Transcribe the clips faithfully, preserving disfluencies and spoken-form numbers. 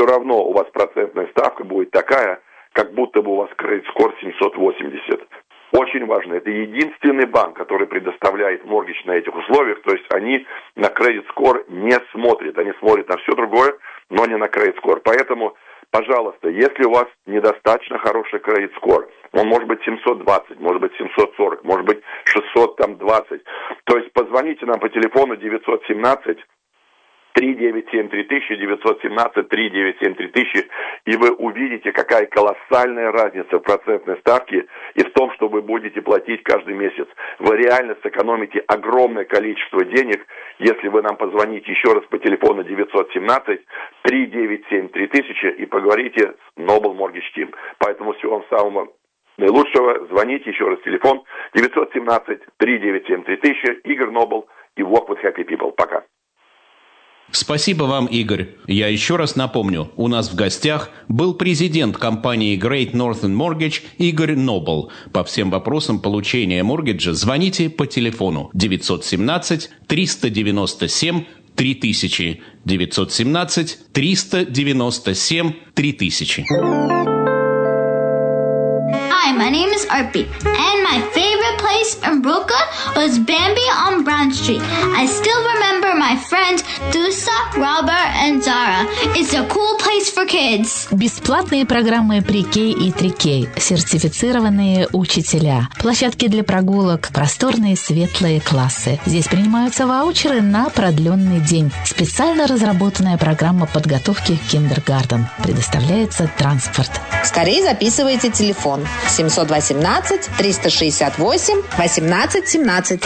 все равно у вас процентная ставка будет такая, как будто бы у вас кредит-скор семьсот восемьдесят. Очень важно, это единственный банк, который предоставляет моргидж на этих условиях, то есть они на кредит-скор не смотрят, они смотрят на все другое, но не на кредит-скор. Поэтому, пожалуйста, если у вас недостаточно хороший кредит-скор, он может быть семьсот двадцать, может быть семьсот сорок, может быть шестьсот двадцать, то есть позвоните нам по телефону девятьсот семнадцать три девять семь три тысячи, девятьсот семнадцать три девять семь три тысячи, и вы увидите, какая колоссальная разница в процентной ставке и в том, что вы будете платить каждый месяц. Вы реально сэкономите огромное количество денег, если вы нам позвоните еще раз по телефону девятьсот семнадцать три девять семь три тысячи и поговорите с Noble Mortgage Team. Поэтому всего вам самого наилучшего. Звоните еще раз, телефон девятьсот семнадцать три девять семь три тысячи, Игорь Нобл и Walk with Happy People. Пока. Спасибо вам, Игорь. Я еще раз напомню, у нас в гостях был президент компании Great Northern Mortgage Игорь Нобл. По всем вопросам получения моргиджа звоните по телефону девятьсот семнадцать триста девяносто семь три тысячи, девятьсот семнадцать триста девяносто семь три тысячи. Hi, my name is Arpy, and my favorite place in Brooklyn was Bambi on Brown Street. I still remember my friends Dusa, Robert, and Zara. It's a cool place for kids. Бесплатные программы Pre-K и три кей, сертифицированные учителя, площадки для прогулок, просторные светлые классы. Здесь принимаются ваучеры на продленный день. Специально разработанная программа подготовки к киндергартен. Предоставляется транспорт. Скорее записывайте телефон семьсот восемнадцать триста шестьдесят восемь восемнадцать семнадцать.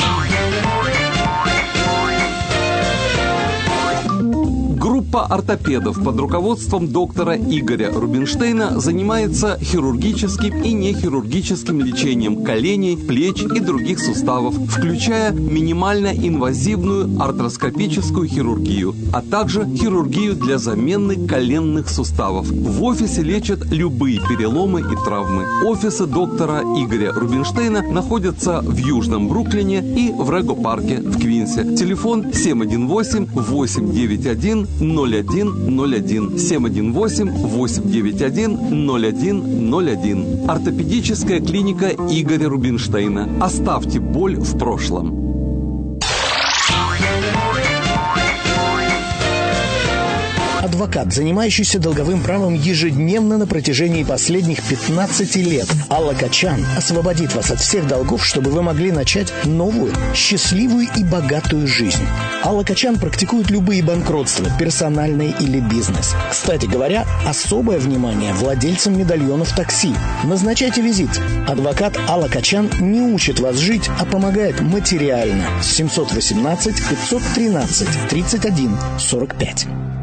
Группа ортопедов под руководством доктора Игоря Рубинштейна занимается хирургическим и нехирургическим лечением коленей, плеч и других суставов, включая минимально инвазивную артроскопическую хирургию, а также хирургию для замены коленных суставов. В офисе лечат любые переломы и травмы. Офисы доктора Игоря Рубинштейна находятся в Южном Бруклине и в Рего-парке в Квинсе. Телефон семь один восемь восемь девять один ноль один ноль один, семь один восемь восемь девять один ноль один ноль один. Ортопедическая клиника Игоря Рубинштейна. Оставьте боль в прошлом. Адвокат, занимающийся долговым правом ежедневно на протяжении последних пятнадцати лет. Алла Качан освободит вас от всех долгов, чтобы вы могли начать новую, счастливую и богатую жизнь. Алла Качан практикует любые банкротства, персональные или бизнес. Кстати говоря, особое внимание владельцам медальонов такси. Назначайте визит. Адвокат Алла Качан не учит вас жить, а помогает материально. семьсот восемнадцать пятьсот тринадцать тридцать один сорок пять.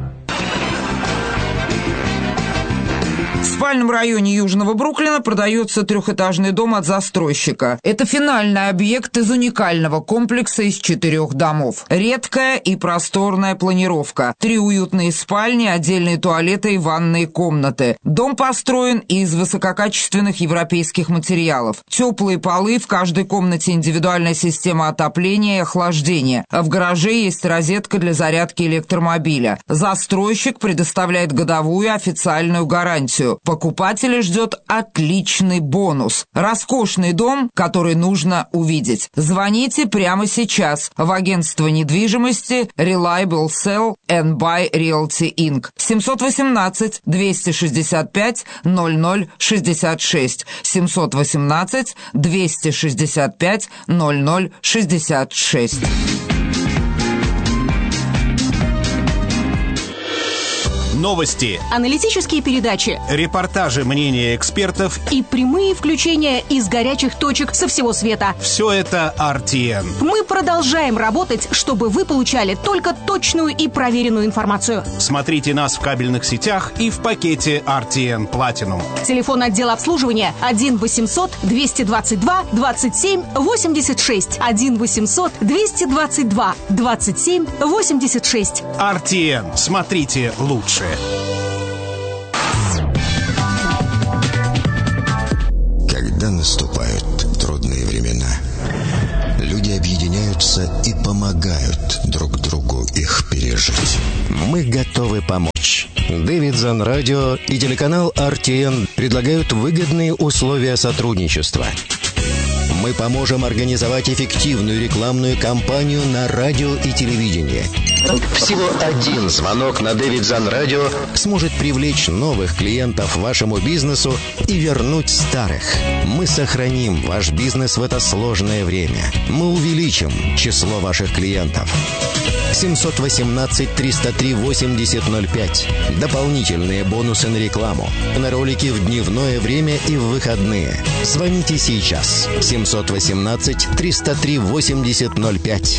В спальном районе Южного Бруклина продается трехэтажный дом от застройщика. Это финальный объект из уникального комплекса из четырех домов. Редкая и просторная планировка. Три уютные спальни, отдельные туалеты и ванные комнаты. Дом построен из высококачественных европейских материалов. Теплые полы, в каждой комнате индивидуальная система отопления и охлаждения. А в гараже есть розетка для зарядки электромобиля. Застройщик предоставляет годовую официальную гарантию. Покупателя ждет отличный бонус. Роскошный дом, который нужно увидеть. Звоните прямо сейчас в агентство недвижимости Reliable Sell and Buy Realty инкорпорейтед. семьсот восемнадцать двести шестьдесят пять ноль ноль шестьдесят шесть. семьсот восемнадцать двести шестьдесят пять ноль ноль шестьдесят шесть. Новости, аналитические передачи, репортажи, мнения экспертов и прямые включения из горячих точек со всего света. Все это ар ти эн. Мы продолжаем работать, чтобы вы получали только точную и проверенную информацию. Смотрите нас в кабельных сетях и в пакете ар ти эн Platinum. Телефон отдела обслуживания один восемьсот двести двадцать два двадцать семь восемьдесят шесть. один восемьсот двести двадцать два двадцать семь восемьдесят шесть. ар ти эн. Смотрите лучше. Когда наступают трудные времена, люди объединяются и помогают друг другу их пережить. Мы готовы помочь. Davidson Radio и телеканал ар ти эн предлагают выгодные условия сотрудничества. Мы поможем организовать эффективную рекламную кампанию на радио и телевидении. Всего один звонок на Davidson Radio сможет привлечь новых клиентов вашему бизнесу и вернуть старых. Мы сохраним ваш бизнес в это сложное время. Мы увеличим число ваших клиентов. семь один восемь триста три восемьдесят ноль пять. Дополнительные бонусы на рекламу. На ролики в дневное время и в выходные. Звоните сейчас. семь один восемь триста три восемьдесят ноль пять.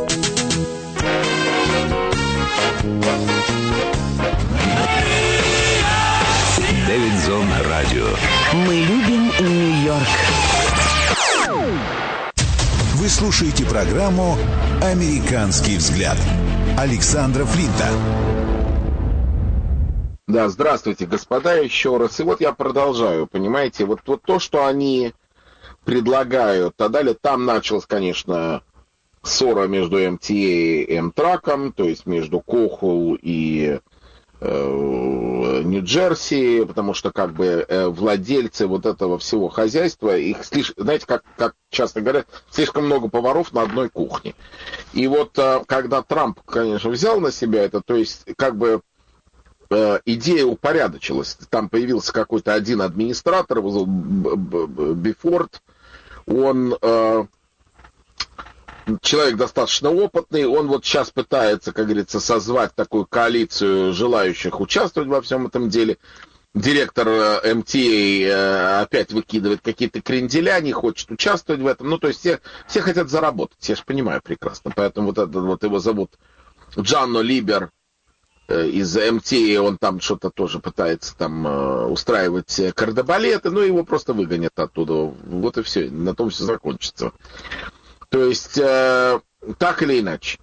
Davidson Radio. Мы любим Нью-Йорк. Вы слушаете программу «Американский взгляд» Александра Флинта. Да, здравствуйте, господа, еще раз. И вот я продолжаю, понимаете, вот, вот то, что они предлагают, а далее там началась, конечно, ссора между эм ти эй и Amtrak, то есть между Коху и Нью-Джерси, потому что как бы владельцы вот этого всего хозяйства, их слишком, знаете, как, как часто говорят, слишком много поваров на одной кухне. И вот когда Трамп, конечно, взял на себя это, то есть как бы идея упорядочилась. Там появился какой-то один администратор, его зовут Бифорд, он... Человек достаточно опытный, он вот сейчас пытается, как говорится, созвать такую коалицию желающих участвовать во всем этом деле. Директор эм ти эй опять выкидывает какие-то кренделя, не хочет участвовать в этом. Ну, то есть все, все хотят заработать, я же понимаю прекрасно. Поэтому вот этот вот его зовут Джанно Либер из эм ти эй, он там что-то тоже пытается там устраивать кардебалеты, но его просто выгонят оттуда. Вот и все, на том все закончится. То есть, э, так или иначе,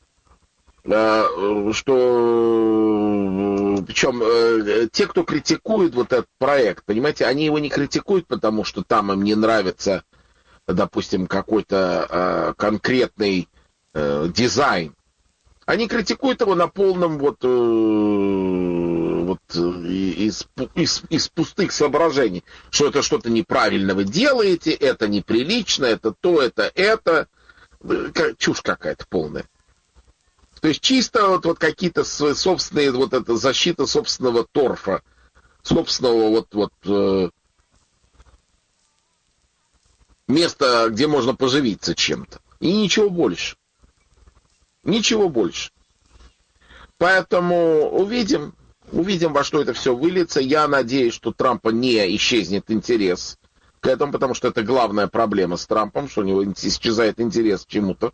э, что, причем, э, те, кто критикует вот этот проект, понимаете, они его не критикуют, потому что там им не нравится, допустим, какой-то э, конкретный э, дизайн. Они критикуют его на полном вот, э, вот из, из, из пустых соображений, что это что-то неправильно вы делаете, это неприлично, это то, это это. Чушь какая-то полная. То есть чисто вот, вот какие-то собственные, вот эта защита собственного торфа, собственного вот, вот э, места, где можно поживиться чем-то. И ничего больше. Ничего больше. Поэтому увидим, увидим, во что это все выльется. Я надеюсь, что Трампа не исчезнет интерес к этому, потому что это главная проблема с Трампом, что у него исчезает интерес к чему-то.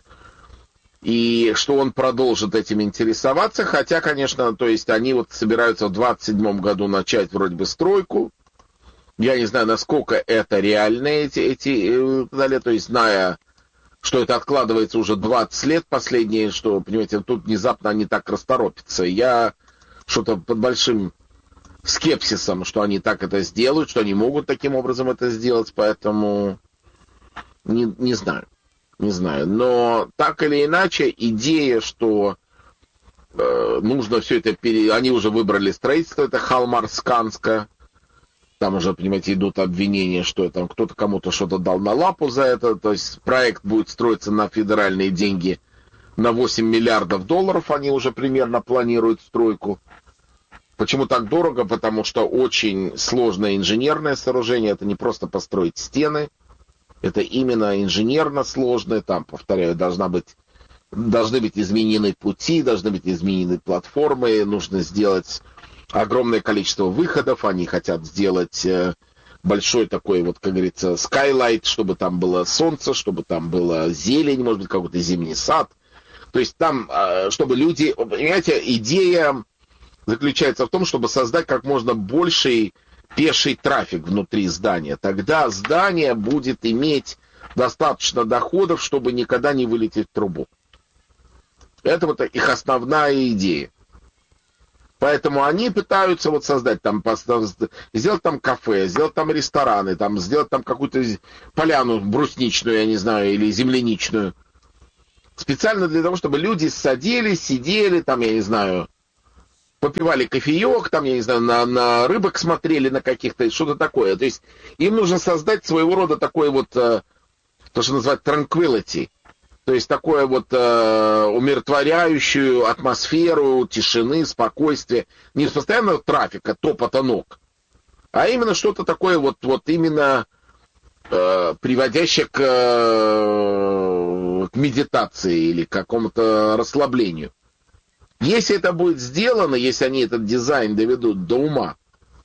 И что он продолжит этим интересоваться. Хотя, конечно, то есть они вот собираются в двадцать седьмом году начать вроде бы стройку. Я не знаю, насколько это реально, эти, эти далее, то есть зная, что это откладывается уже двадцать лет последние, что, понимаете, тут внезапно они так расторопятся. Я что-то под большим скепсисом, что они так это сделают, что они могут таким образом это сделать, поэтому не, не знаю, не знаю. Но так или иначе, идея, что э, нужно все это пере... Они уже выбрали строительство, это Халмар-Сканска. Там уже, понимаете, идут обвинения, что там кто-то кому-то что-то дал на лапу за это. То есть проект будет строиться на федеральные деньги на восемь миллиардов долларов. Они уже примерно планируют стройку. Почему так дорого? Потому что очень сложное инженерное сооружение. Это не просто построить стены. Это именно инженерно сложное. Там, повторяю, должна быть, должны быть изменены пути, должны быть изменены платформы. Нужно сделать огромное количество выходов, они хотят сделать большой такой, вот, как говорится, skylight, чтобы там было солнце, чтобы там была зелень, может быть, какой-то зимний сад. То есть там, чтобы люди, понимаете, идея заключается в том, чтобы создать как можно больший пеший трафик внутри здания. Тогда здание будет иметь достаточно доходов, чтобы никогда не вылететь в трубу. Это вот их основная идея. Поэтому они пытаются вот создать там, сделать там кафе, сделать там рестораны, там, сделать там какую-то поляну брусничную, я не знаю, или земляничную. Специально для того, чтобы люди садились, сидели, там, я не знаю, попивали кофеек, там, я не знаю, на, на рыбок смотрели, на каких-то, что-то такое. То есть им нужно создать своего рода такой вот, то, что называют tranquility. То есть такое вот э, умиротворяющую атмосферу тишины, спокойствия. Не постоянного трафика, топота ног, а именно что-то такое вот, вот именно э, приводящее к, э, к медитации или к какому-то расслаблению. Если это будет сделано, если они этот дизайн доведут до ума,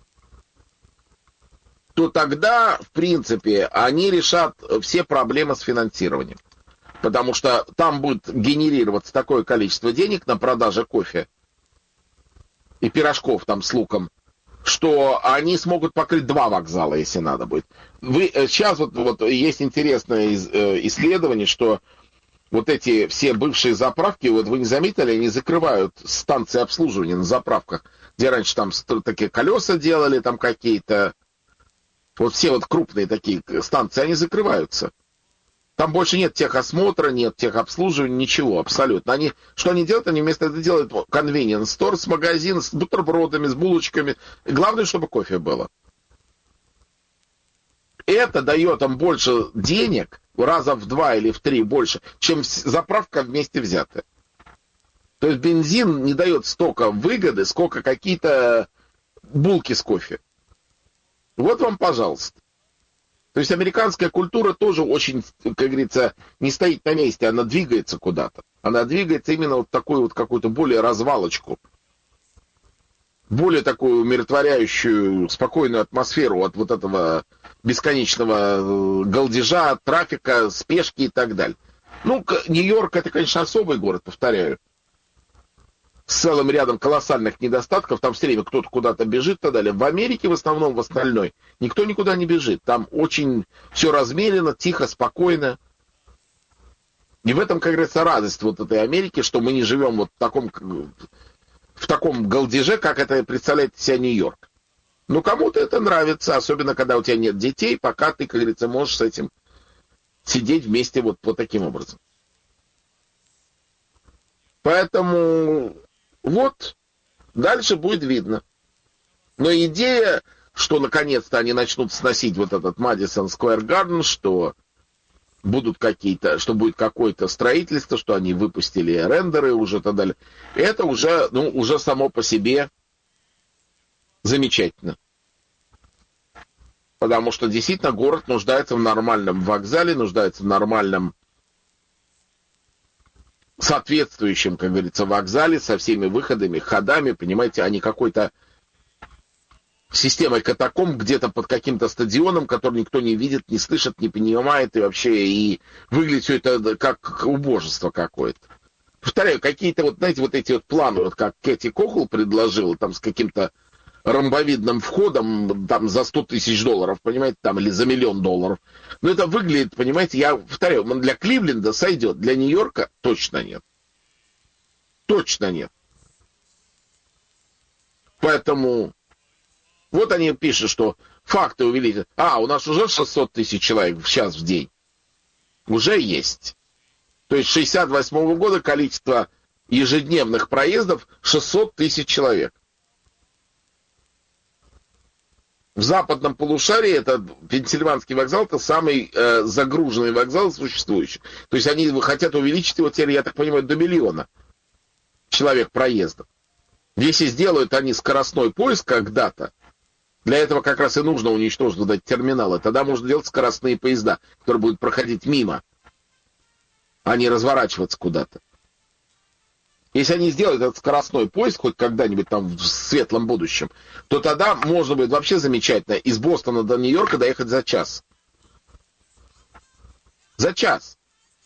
то тогда, в принципе, они решат все проблемы с финансированием. Потому что там будет генерироваться такое количество денег на продаже кофе и пирожков там с луком, что они смогут покрыть два вокзала, если надо будет. Вы, сейчас вот, вот есть интересное исследование, что вот эти все бывшие заправки, вот вы не заметили, они закрывают станции обслуживания на заправках, где раньше там такие колеса делали, там какие-то, вот все вот крупные такие станции, они закрываются. Там больше нет техосмотра, нет техобслуживания, ничего, абсолютно. Они, что они делают? Они вместо этого делают convenience store с магазин, с бутербродами, с булочками. И главное, чтобы кофе было. Это дает им больше денег, раза в два или в три больше, чем заправка вместе взятая. То есть бензин не дает столько выгоды, сколько какие-то булки с кофе. Вот вам, пожалуйста. То есть американская культура тоже очень, как говорится, не стоит на месте, она двигается куда-то. Она двигается именно вот такую вот какую-то более развалочку, более такую умиротворяющую, спокойную атмосферу от вот этого бесконечного галдежа, трафика, спешки и так далее. Ну, Нью-Йорк это, конечно, особый город, повторяю, с целым рядом колоссальных недостатков, там все время кто-то куда-то бежит и так далее. В Америке в основном, в остальной, никто никуда не бежит. Там очень все размеренно, тихо, спокойно. И в этом, как говорится, радость вот этой Америки, что мы не живем вот в таком, в таком галдеже, как это представляет себя Нью-Йорк. Ну, кому-то это нравится, особенно когда у тебя нет детей, пока ты, как говорится, можешь с этим сидеть вместе вот, вот таким образом. Поэтому... Вот, дальше будет видно. Но идея, что наконец-то они начнут сносить вот этот Madison Square Garden, что будут какие-то, что будет какое-то строительство, что они выпустили рендеры уже и так далее, это уже, ну, уже само по себе замечательно. Потому что действительно город нуждается в нормальном вокзале, нуждается в нормальном соответствующем, как говорится, вокзале со всеми выходами, ходами, понимаете, а не какой-то системой катакомб где-то под каким-то стадионом, который никто не видит, не слышит, не понимает и вообще, и выглядит все это как убожество какое-то. Повторяю, какие-то вот, знаете, вот эти вот планы, вот как Кэти Кохл предложила, там с каким-то ромбовидным входом, там за сто тысяч долларов, понимаете, там, или за миллион долларов. Но это выглядит, понимаете, я повторяю, для Кливленда сойдет, для Нью-Йорка точно нет. Точно нет. Поэтому вот они пишут, что факты увеличат. А, у нас уже шестьсот тысяч человек в час в день. Уже есть. То есть с шестьдесят восьмого года количество ежедневных проездов шестьсот тысяч человек. В западном полушарии это Пенсильванский вокзал, это самый э, загруженный вокзал существующий. То есть они хотят увеличить его теперь, я так понимаю, до миллиона человек проездов. Если сделают они скоростной поезд когда-то, для этого как раз и нужно уничтожить вот эти терминалы, тогда можно делать скоростные поезда, которые будут проходить мимо, а не разворачиваться куда-то. Если они сделают этот скоростной поезд хоть когда-нибудь там в светлом будущем, то тогда можно будет вообще замечательно из Бостона до Нью-Йорка доехать за час. За час.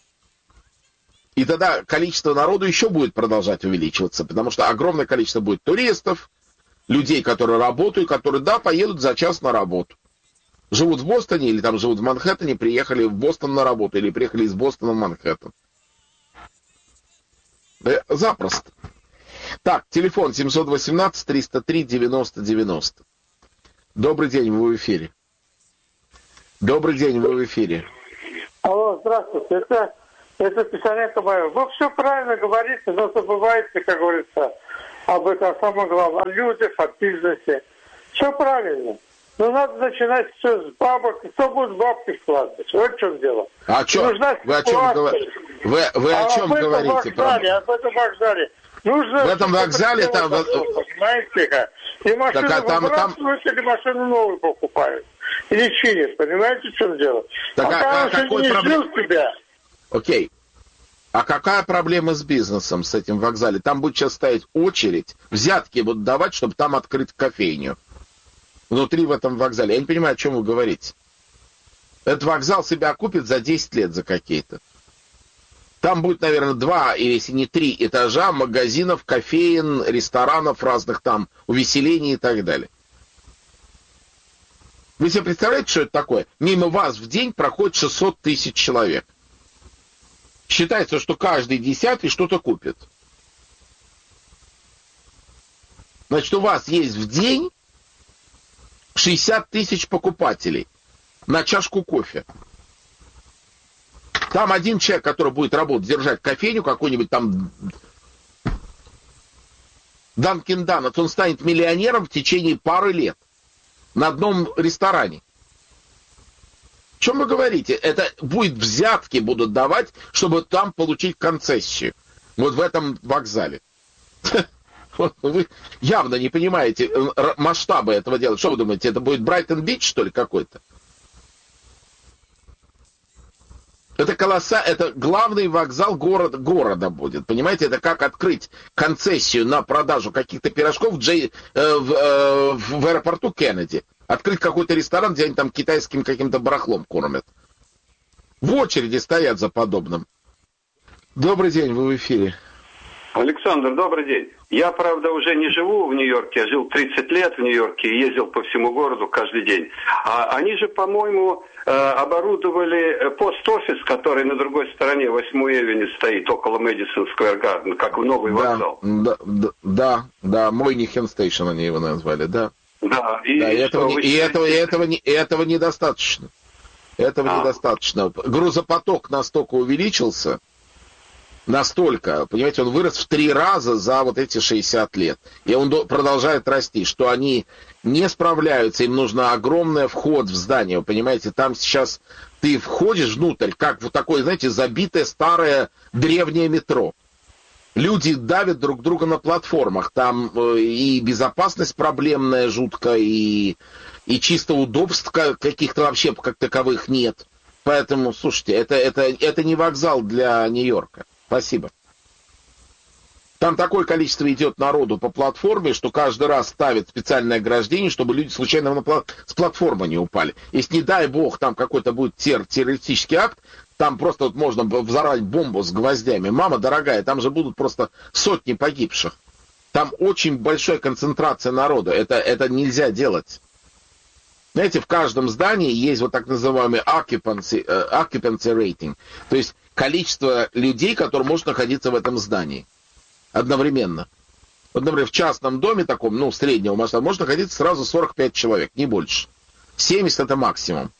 И тогда количество народу еще будет продолжать увеличиваться, потому что огромное количество будет туристов, людей, которые работают, которые, да, поедут за час на работу. Живут в Бостоне или там живут в Манхэттене, приехали в Бостон на работу или приехали из Бостона в Манхэттен. Да, запросто. Так, телефон семь один восемь триста три девяносто девяносто. Добрый день, вы в эфире. Добрый день, вы в эфире. Алло, здравствуйте. Это, это Писаренко Майор. Вы все правильно говорите, но забываете, как говорится, об этом самое главное, о людях, о бизнесе. Все правильно. Но надо начинать все с бабок. Кто будет бабки вкладывать? Вот в чем дело. А о чем? Вы о чем, говор... вы, вы о чем а говорите? Вокзале, об этом вокзале. Нужно, в этом вокзале там... Понимаете как? И машины так, а выбрасывают, там... или машины новые покупают. Или чинят. Понимаете, в чем дело? Так, Пока а, он а какой не проблем... жил себя. Окей. А какая проблема с бизнесом, с этим вокзале? Там будет сейчас стоять очередь, взятки будут давать, чтобы там открыть кофейню. Внутри в этом вокзале. Я не понимаю, о чем вы говорите. Этот вокзал себя окупит за десять лет за какие-то. Там будет, наверное, два, или если не три этажа магазинов, кофеен, ресторанов разных там, увеселений и так далее. Вы себе представляете, что это такое? Мимо вас в день проходит шестьсот тысяч человек. Считается, что каждый десятый что-то купит. Значит, у вас есть в день шестьдесят тысяч покупателей на чашку кофе. Там один человек, который будет работать, держать кофейню, какой-нибудь там Данкин Донатс, он станет миллионером в течение пары лет на одном ресторане. О чем вы говорите? Это будет взятки будут давать, чтобы там получить концессию. Вот в этом вокзале. Вы явно не понимаете масштабы этого дела. Что вы думаете, это будет Брайтон-Бич, что ли, какой-то? Это колосса, это главный вокзал города, города будет. Понимаете, это как открыть концессию на продажу каких-то пирожков в, Джей, э, в, э, в аэропорту Кеннеди. Открыть какой-то ресторан, где они там китайским каким-то барахлом кормят. В очереди стоят за подобным. Добрый день, вы в эфире. Александр, добрый день. Я, правда, уже не живу в Нью-Йорке, я жил тридцать лет в Нью-Йорке и ездил по всему городу каждый день. А они же, по-моему, оборудовали пост-офис, который на другой стороне восьмой авеню стоит, около Мэдисон Сквер Гарден, как в новый да, вокзал. Да, да, да, да, Мойнихен Стейшн они его назвали, да. Да, и, да, и, этого, не, и, этого, и этого, не, этого недостаточно. Этого а. недостаточно. Грузопоток настолько увеличился, настолько, понимаете, он вырос в три раза за вот эти шестьдесят лет. И он продолжает расти, что они не справляются, им нужно огромный вход в здание. Вы понимаете, там сейчас ты входишь внутрь, как в такое, знаете, забитое старое древнее метро. Люди давят друг друга на платформах. Там и безопасность проблемная жутко, и, и чисто удобств каких-то вообще как таковых нет. Поэтому, слушайте, это, это, это не вокзал для Нью-Йорка. Спасибо. Там такое количество идет народу по платформе, что каждый раз ставят специальное ограждение, чтобы люди случайно на пла- с платформы не упали. Если, не дай бог, там какой-то будет тер- террористический акт, там просто вот можно взорвать бомбу с гвоздями. Мама дорогая, там же будут просто сотни погибших. Там очень большая концентрация народа. Это, это нельзя делать. Знаете, в каждом здании есть вот так называемый occupancy, uh, occupancy rating. То есть количество людей, которые могут находиться в этом здании одновременно. Вот, например, в частном доме таком, ну, среднего масштаба, может находиться сразу сорок пять человек, не больше. семьдесят это максимум.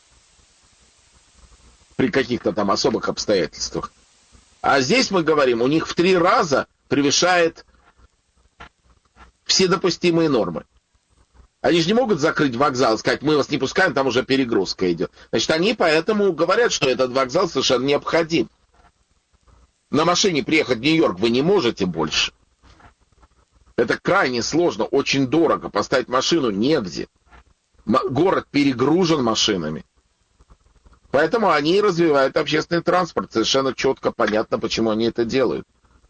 При каких-то там особых обстоятельствах. А здесь мы говорим, у них в три раза превышает все допустимые нормы. Они же не могут закрыть вокзал и сказать, мы вас не пускаем, там уже перегрузка идет. Значит, они поэтому говорят, что этот вокзал совершенно необходим. На машине приехать в Нью-Йорк вы не можете больше. Это крайне сложно, очень дорого. Поставить машину негде. Город перегружен машинами. Поэтому они развивают общественный транспорт. Совершенно четко понятно, почему они это делают.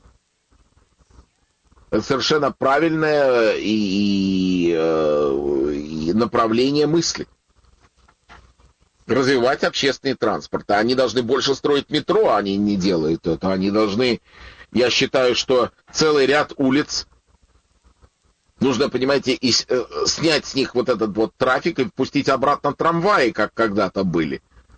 Это совершенно правильное и, и, и направление мысли. Развивать общественный транспорт. А они должны больше строить метро, а они не делают это. Они должны, я считаю, что целый ряд улиц нужно, понимаете, и, э, снять с них вот этот вот трафик и впустить обратно трамваи, как когда-то были.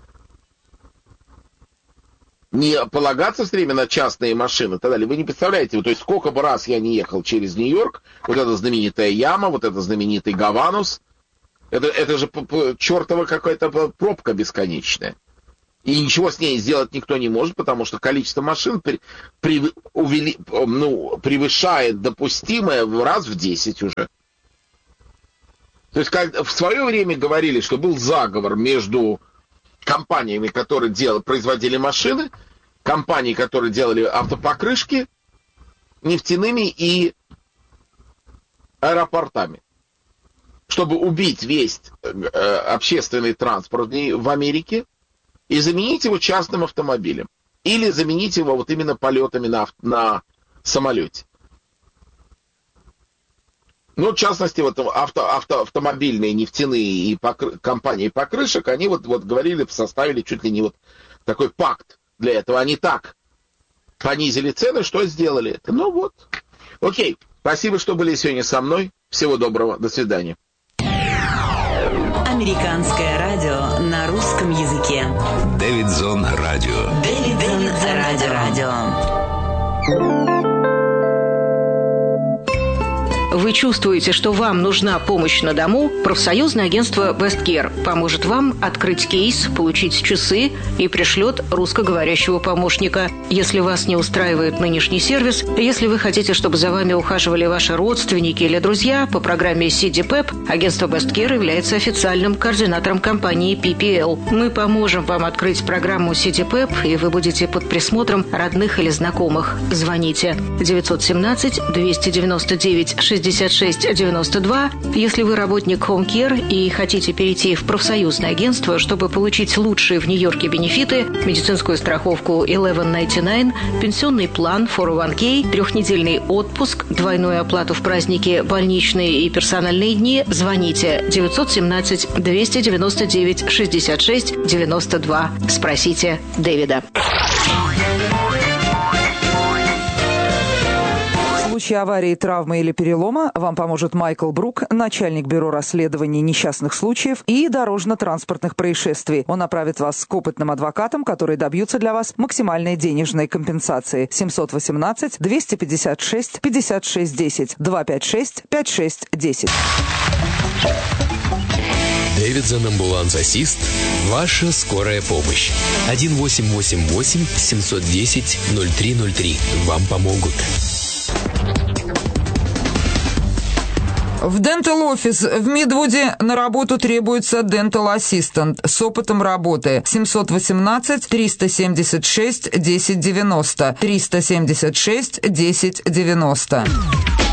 Не полагаться все время на частные машины и так далее. Вы не представляете, то есть сколько бы раз я не ехал через Нью-Йорк, вот эта знаменитая яма, вот этот знаменитый Гаванус, это, это же чертова какая-то пробка бесконечная. И ничего с ней сделать никто не может, потому что количество машин при, при, увели, ну, превышает допустимое в раз в десять уже. То есть, как в свое время говорили, что был заговор между компаниями, которые делали, производили машины, компании, которые делали автопокрышки, нефтяными и аэропортами, чтобы убить весь э, общественный транспорт в Америке и заменить его частным автомобилем. Или заменить его вот именно полетами на, на самолете. Ну, в частности, вот авто, авто, автомобильные, нефтяные и покры, компании покрышек, они вот, вот говорили, составили чуть ли не вот такой пакт для этого. Они так понизили цены, что сделали это. Ну вот. Окей. Спасибо, что были сегодня со мной. Всего доброго. До свидания. Американское радио на русском языке. Дэвидзон радио. Дэвидзон радио. радио. Вы чувствуете, что вам нужна помощь на дому? Профсоюзное агентство Westcare поможет вам открыть кейс, получить часы и пришлет русскоговорящего помощника. Если вас не устраивает нынешний сервис, если вы хотите, чтобы за вами ухаживали ваши родственники или друзья, по программе си ди пэп агентство Westcare является официальным координатором компании пи пи эл. Мы поможем вам открыть программу си ди пэп, и вы будете под присмотром родных или знакомых. Звоните девятьсот семнадцать двести девяносто девять шестьдесят шесть девяносто два. Если вы работник Home Care и хотите перейти в профсоюзное агентство, чтобы получить лучшие в Нью-Йорке бенефиты, медицинскую страховку eleven ninety-nine, пенсионный план фор о ван кей, трехнедельный отпуск, двойную оплату в праздники, больничные и персональные дни, звоните девятьсот семнадцать двести девяносто девять шестьдесят шесть девяносто два. Спросите Дэвида. В случае аварии, травмы или перелома вам поможет Майкл Брук, начальник бюро расследований несчастных случаев и дорожно-транспортных происшествий. Он направит вас к опытным адвокатам, которые добьются для вас максимальной денежной компенсации. семьсот восемнадцать двести пятьдесят шесть пятьдесят шесть десять, два пять шесть пять шесть десять. Дэвидзон Амбуланс Ассист. Ваша скорая помощь. один восемь восемь восемь семь один ноль ноль три ноль три. Вам помогут. В Dental Office в Мидвуде на работу требуется Dental Assistant с опытом работы. семьсот восемнадцать триста семьдесят шесть десять девяносто. триста семьдесят шесть десять девяносто.